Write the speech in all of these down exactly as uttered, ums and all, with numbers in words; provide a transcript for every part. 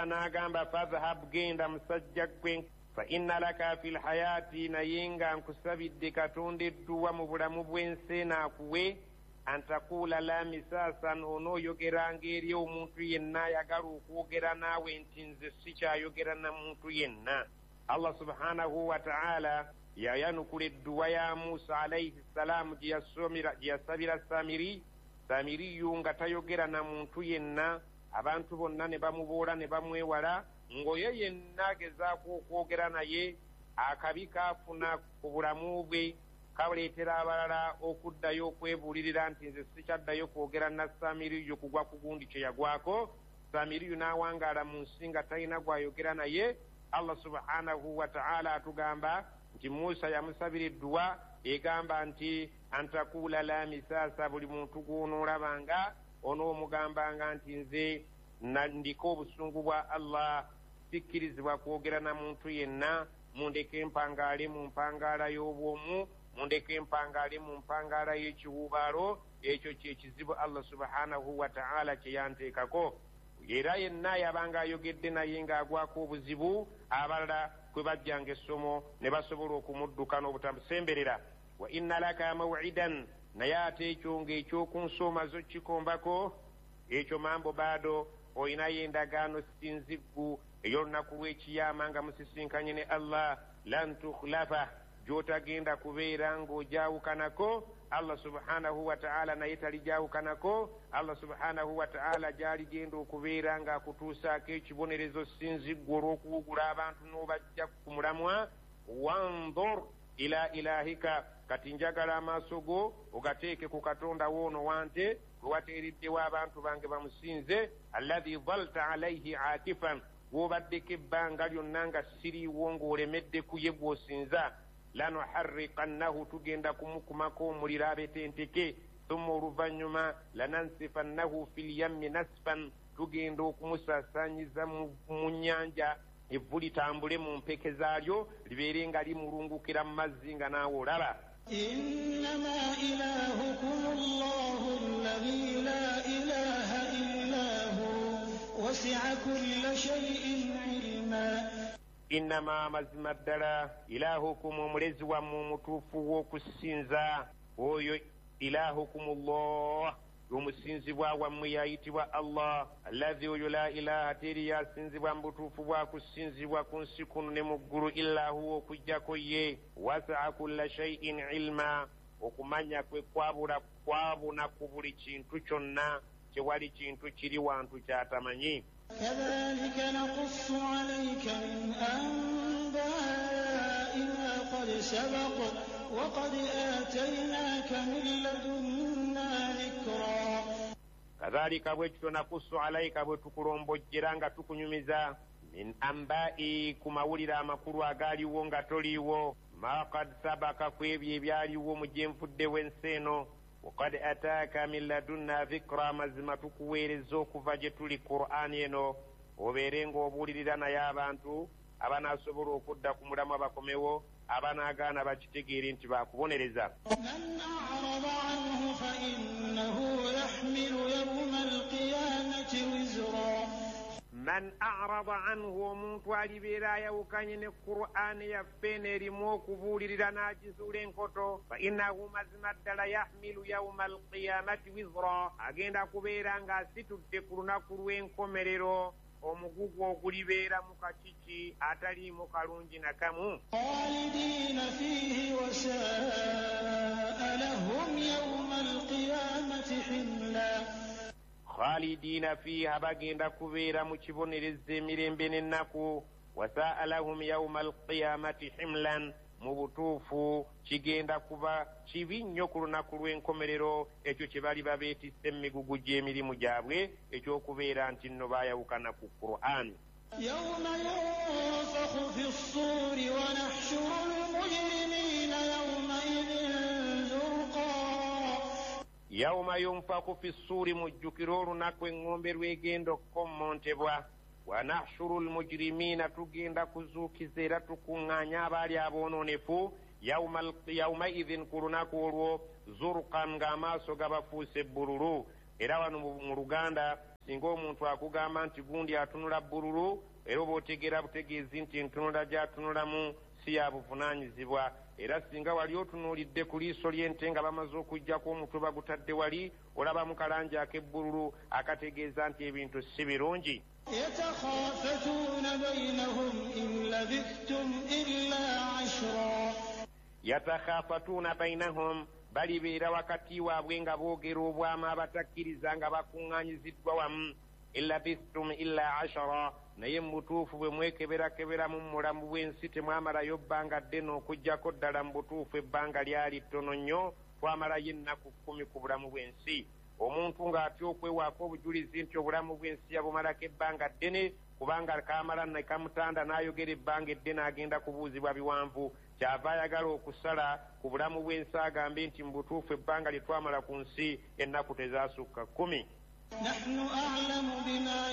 Allah n'agamba fadhhab genda musajja gwe fa inna laka fil hayati naye nga nkusabidde Katonda edduwa mu bulamu bw'ensi naakuwe antakuula la misaasan onooyogeranga eri omuntu yenna ayagala okwogera naawe nti nze sikyayogera na muntu yenna. Allah subhanahu wa ta'ala yayanukula edduwa ya Musa alayhi salaamu gye yasabira Samiri. Samiriyu nga tayogera na muntu yenna, abantu bonna ne bamuboola ne bamwewala, ng'oyo yenna agezaako okwogera naye akabi kaafuna ku bulamu bwe kaleetera abalala okuddayo okwebuulirira nti nze sikyaddayo kwogera na Samiriyu kugwa ku gundi kye yagwako. Samiriyu n'awangaala mu nsi nga talina gwayogera naye. Allah subhanahu wa ta'ala atugamba nti Musa yamusabira edduwa egamba nti antakuula la misaasa, buli muntu gw'onoolabanga onoomugambanga nti nze ndiko obusungu bwa Allah, sikkirizibwa kwogera na muntu yenna, mundeke empangaale mu mpangaala y'obwomu, mundeke empangaale mu mpangaala y'ekiwuubaalo. Ekyo kyekizibu Allah subhanahu wa ta'ala kye yanteekako. Era yenna yabanga ayogedde naye ng'agwako obuzibu, abalala kwe bajjanga essomo ne basobola okumudduka n'obutamusemberera. Wa inna laka maw'idan, naye ate ekyo ng'ekyokunsooma zo kikombako, ekyo mambo baado olinayo endagaano sinziggu ey'olunaku lw'ekiyama nga musisinkanye ne Allah. Lan tukhlafa, gy'otagenda kubeera ng'ojaawukanako. Allah subhanahu wa ta'ala naye talijawukanako. Allah subhanahu wa ta'ala gy'aligenda okubeera ng'akutuusaako ekibonerezo sinziggu olw'okuwugula abantu n'obajja ku mulamwa. Wanzur ila ilahika, kati njagala amaaso go ogateeke ku Katonda woono wante gwe wateereddewo abantu bange bamusinze. Alladhi dhalta alayhi aakifan, gwobaddeko ebbanga lyonna nga siriiwo ng'olemedde ku ye gw'osinza. Lanuharriqannahu, tugenda kumukumako omuliro abetenteke. Thumma oluvannyuma lanansifannahu fil yammi nasfan, tugenda okumusaasaanyiza mu nnyanja, evvu litambule mu mpeke zaalyo libeere nga limulungukira mu mazzi nga naawe olaba. Innama ilahukum Allahu alladhi la ilaha illa hu wasi'a kulla shay'in ilma. Innama, mazima ddala, ilahukum, omulezi wammwe omutuufu w'okusinza oyo ilahukum Allah, omusinzibwa wammwe yayitibwa Allah. Alladhi, oyo la ilaha, teri yasinzibwa mu butuufu bwa kusinzibwa ku nsi kuno ne mu ggulu illa huwa, okujjako ye. Wasi'a kulla shay'in ilma, okumanya kwe kwabula kwabuna ku buli kintu kyonna, tewali kintu kiri wantu kyatamanyi. كذلك نقص عليك من أنباء ما قد سبق وقد آتيناك من لدنا ذكرا. كذلك bwekityo nakusu alayka, bwe tukulombojjera nga tukunyumiza, min ambai, ku mawulire amakulu agaaliwo nga toliiwo, ma qad sabaka, ku ebyo ebyaliwo mu gye nfuddewo ensi eno. Wakad ataaka min ladunna dhikra, mazima tukuweereza okuva gye tuli Qur'ani eno, obeere ng'obuulirira naye abantu abanaasobola okudda ku mulamu abakomewo, abanaagaana bakitegeere nti baakubonereza. Man a'rada anhu fa innahu yahmilu yawma al-qiyamati wizra. Man a'rada anhu, omuntu alibeera ayawukanye ne Qur'ani yaffe n'erimu okubuulirira n'agizuula enkoto, fa innahu, mazima ddala, yahmilu yawma al-qiyamati wizra, agenda kubeera ng'asitudde ku lunaku lw'enkomerero omugugu ogulibeera mu kakiki ataliimu kalungi nakamu. Khalidina fihi wa sa'a lahum yawma al-qiyamati himla. Khalidina fiha, bagenda kubeera mu kibonereza emirembe n'ennaku. Wasaa lahum yawma alqiyamati himlan, mu butuufu kigenda kuba kibi nnyo ku lunaku lw'enkomerero ekyo kye bali babeetisse emigugu gy'emirimu gyabwe ekyokubeera nti nno baayawukana ku Qur'ani. Yawma yunfakhu fi s-suuri wa nahshuru al-mujrimiina yawma idhin zurqa. Yawma yunfakhu fi s-suuri, mujjukira olunaku eŋŋombe lw'egenda okukommontebwa. Wa nahshuru al-mujrimiina, tugenda kuzuukiza era tukuŋŋaanya abaali aboononefu. Yawma idhin, ku lunaku olwo, zurqan, ng'amaaso gabafuuse bbululu. Era wano mu Luganda singa omuntu akugamba nti gundi atunula bbululu era oba otegeera butegeezi nti entunula gy'atunulamu si ya buvunaanyizibwa. Era singa wali otunuulidde ku liiso ly'ente nga bamaze okugyako omutwe bagutadde wali olabamu kalangi ak'ebbululu akategeeza nti ebintu si birungi. yatakhafatuuna bainahum in labithtum illa ashra yatakhafatuuna bainahum balibeera wakati waabwe nga boogera obwama abatakkiriza nga bakuŋŋaanyiziddwa wamu. in labithtum illa ashara naye mu butuufu bwe mwekeberakeberamu mu mulamu bw'ensi temwamalayo bbanga ddene okuggyako ddala mu butuufu ebbanga lyali ttono nnyo twamalayo ennaku kkumi ku bulamu bw'ensi. Omuntu ng'atya okwewaako obujulizi nti obulamu bw'ensi yabumalako ebbanga ddene kubanga kamala ne kamutanda n'ayogera ebbanga eddene agenda kubuuzibwa biwanvu, kyava ayagala okusala ku bulamu bw'ensi agambe nti mu butuufu ebbanga lye twamala ku nsi ennaku tezaasukka kkumi. نحن أعلم بما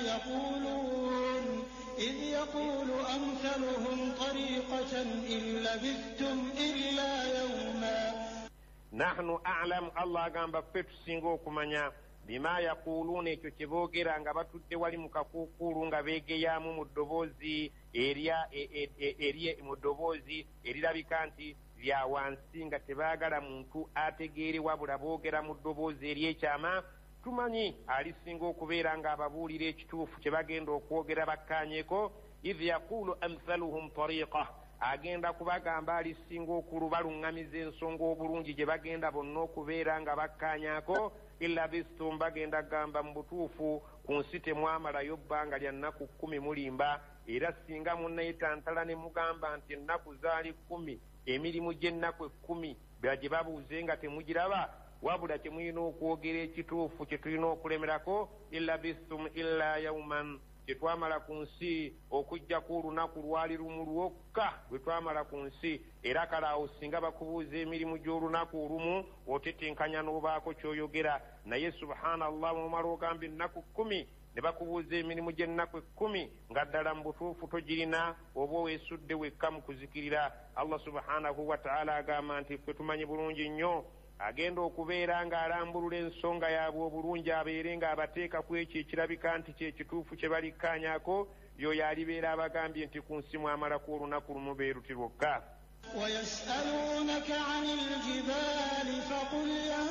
يقولون إذ يقول أمثلهم طريقة إن لبثتم إلا يوما. نحن أعلم الله قام بفتسينغو كمانيا بما يقولون ekyo kye boogera nga batudde wali mu kakuukulu nga beegeyaamu mu ddoboozi erya erye mu ddoboozi erirabika nti lya wansi nga tebaagala muntu ategeere wabula boogera mu ddoboozi ery'ekyama. Tumanyi alisinga okubeera nga ababuulira ekituufu kye bagenda okwogera bakkaanyeeko. idh yaqulu amthaluhum tariqa agenda kubagamba alisinga okulubaluŋŋamiza ensonga obulungi gye bagenda bonna okubeera nga bakkaanyaako. illa bistum bagenda gamba mu butuufu ku nsi temwamalayo bbanga lya nnaku kkumi mulimba. Era singa munnayitantala ne mugamba nti ennaku zaali kkumi emirimu gy'ennaku ekkumi gye babuuze nga temugiraba wabula kyemulina okwogera ekituufu kye tulina okulemerako. illa bistum illa yauman kye twamala ku nsi okuggyako olunaku lwali lumu lwokka bwe twamala ku nsi. Era kale awo singa bakubuuza emirimu gy'olunaku olumu otetenkanya n'obaako ky'oyogera, naye subhanallah mwomala ogamba ennaku kkumi ne bakubuuza emirimu gy'ennaku ekkumi nga ddala mu butuufu togirina oba weesudde wekka mu kuzikirira. Allah subhanahu wa ta'ala agamba nti ffe tumanyi bulungi nnyo agenda okubeera ng'alambulula ensonga yaabwe obulungi abeere ng'abateeka ku ekyo ekirabika nti kyekituufu kye balikkaanyaako. Y'oyo alibeera abagambye nti ku nsi mwamalaku olunaku lumu beeruti lwokka. ويسألونك عن الجبال فقل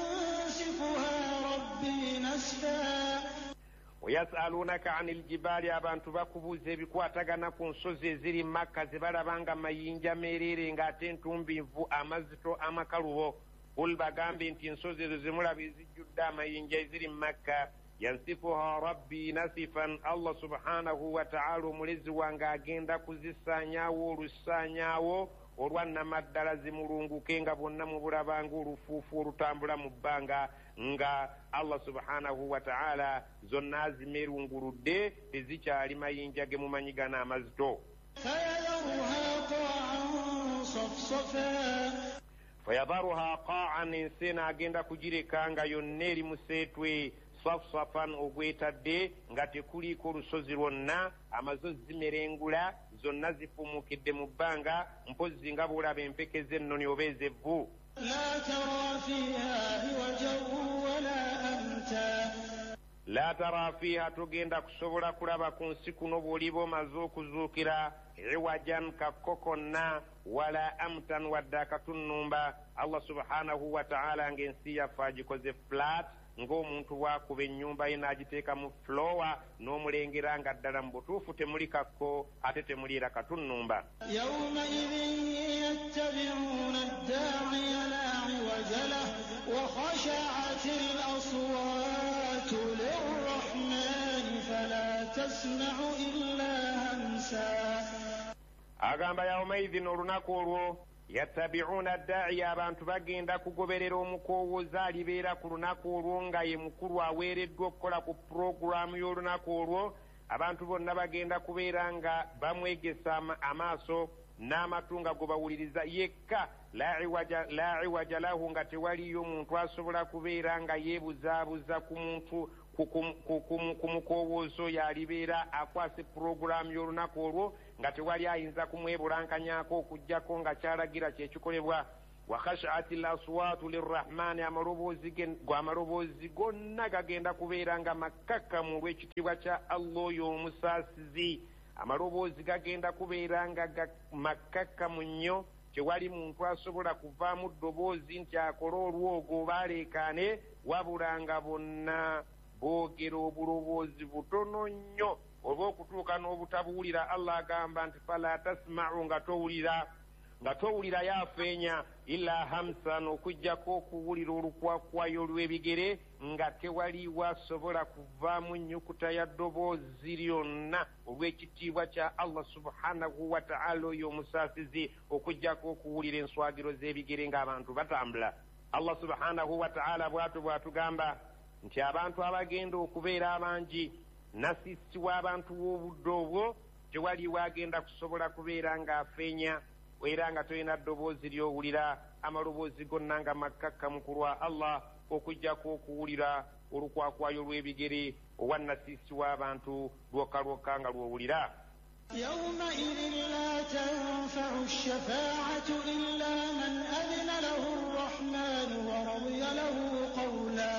ينسفها ربي نسفا. ويسألونك عن الجبال abantu bakubuuza ebikwatagana ku nsozi eziri Makka ze balaba nga mayinja meerere ng'ate entumbivu amazito amakalubo. Qul bagambe nti ensozi ezo zemulaba ezijjudde amayinja eziri Makka yansifuha rabbi nasifan. Allah subhanahu wa ta'ala omulezi wange agenda kuzisaanyaawo olusaanyaawo olwannamaddala zimulunguke nga bonna mubulabanga olufuufu olutambula mu bbanga nga Allah subhanahu wa ta'ala zonna azimerunguludde tezikyali mayinja ge mumanyigana amazito. fayadharuha qa'an ensena agenda kugireka nga yonna eri museetwe safsafan ogwetadde nga tekuliiko olusozi lwonna, amazo zimerengula zonna zifumukidde mu bbanga mpozzi nga bwolaba empeke z'ennoni oba ez'evvu. la tara fiha togenda kusobola kulaba ku nsi kuno bw'oliba omaze okuzuukira iwajan kakko konna wala amtan wadde akatunnumba. Allah subhanahu wa ta'ala ng'ensi yaffe agikoze flat ng'omuntu bw'akuba ennyumba ye n'agiteeka mu flowa n'omulengera nga ddala mu butuufu temuli kakko ate temuliira katunnumba. yawmaidhin yattabi'una ad-da'iya la iwaja lahu wa khashi'atil aswatu lirrahmani fala tasma'u illa hamsa. agamba yawmaidhin olunaku olwo yattabi'una ad-da'iya abantu bagenda kugoberera omukoowoozi alibeera ku lunaku olwo nga ye mukulu aweereddwa okukola ku puroguramu y'olunaku olwo. Abantu bonna bagenda kubeera nga bamwegesa amaaso n'amatu nga go bawuliriza yekka. la iwaja lahu nga tewaliyo muntu asobola kubeera nga yeebuzaabuza ku muntu ku mukoowoozi oyo alibeera akwase puroguramu y'olunaku olwo nga tewali ayinza kumwebulankanyako okuggyako nga kyalagira kyekikolebwa. wa khashat al-aswat lirrahman amaloboozi gonna gagenda kubeera nga makkakkamu olw'ekitiibwa kya Allah oyo omusaasizi. Amaloboozi gagenda kubeera nga makkakkamu nnyo, tewali muntu asobola kuvaamu ddoboozi nti akola olwogo baleekaane, wabula nga bonna boogera obuloboozi butono nnyo olw'okutuuka n'obutabuwulira. Allah agamba nti fala tasma'u, nga towulira nga towulira yafeenya illa hamsan, okujjako okuwulira olukwakwayo lw'ebigere, nga tewaliwo asobola kuvaamu nnyukuta ya ddoboozi lyonna olw'ekitiibwa kya Allah subhanahu wa ta'ala oyo omusaasizi, okujjako okuwulira enswagiro z'ebigere ng'abantu batambula. Allah subhanahu wa ta'ala bw'atyo bw'atugamba nti abantu abagenda okubeera abangi, nasisi w'abantu w'obudde obwo, tewaliwo agenda kusobola kubeera ng'afeenya era nga tolina ddoboozi ly'owulira. Amaloboozi gonna nga makkakkamu ku lwa Allah, okujjako okuwulira olukwakwayo lw'ebigere owa nasisi w'abantu lwokka lwokka nga lw'owulira. يومئذ لا تنفع الشفاعة إلا من أذن له الرحمن ورضي له قولا.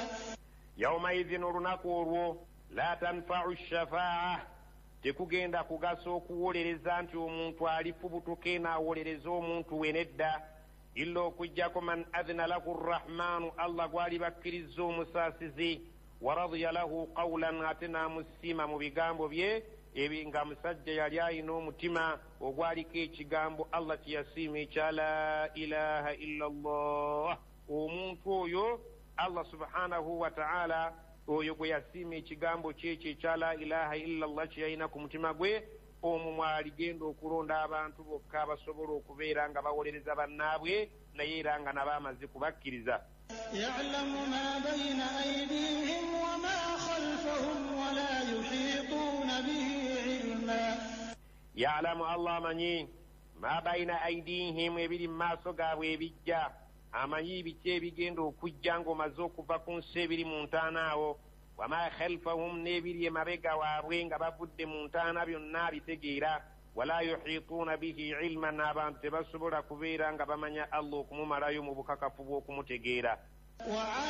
يومئذ olunaku olwo la tanfa'u shafaa'a, tekugenda kugasa okuwolereza nti omuntu alifubutuke n'awolereza omuntu we nedda, illa okujjako man adhina lahu rrahmanu, Allah gwali bakkiriza omusaasizi, wa radiya lahu qawlan, ate n'amusiima mu bigambo bye ebi nga musajja yali alina omutima ogwaliko ekigambo Allah kye yasiima ekya la ilaha illa Allah. Omuntu oyo Allah subhanahu wa ta'ala oyo gwe yasiima ekigambo kyekyo ekya la ilaha illa Allah kye yalina ku mutima gwe, omwo mwaligenda okulonda abantu bokka abasobola okubeera nga bawolereza bannaabwe naye era nga nabo amaze kubakkiriza. يعلم ما بين أيديهم وما خلفهم ولا يحيطون به علما. يعلم الله مني ما بين أيديهم ebiri mu maaso gaabwe ebijja, amanyi biki ebigenda okujja ng'omaze okuva ku nsi ebiri mu ntaana awo, wama khalfahum, n'ebiri emabega waabwe nga bavudde mu ntaana byonna bitegeera. wala yuhituuna bihi ilman, abantu tebasobola kubeera nga bamanya Allah okumumalayo mu bukakafu bw'okumutegeera.